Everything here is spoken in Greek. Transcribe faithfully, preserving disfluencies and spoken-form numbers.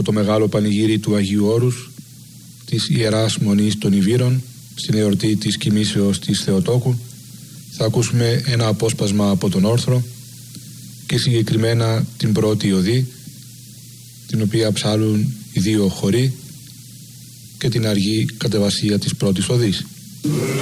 το μεγάλο πανηγύρι του Αγίου Όρους, της Ιεράς Μονής των Ιβύρων, στην εορτή της κοιμήσεως της Θεοτόκου. Θα ακούσουμε ένα απόσπασμα από τον όρθρο και συγκεκριμένα την πρώτη οδή, την οποία ψάλουν οι δύο χοροί, και την αργή κατεβασία της πρώτης οδής.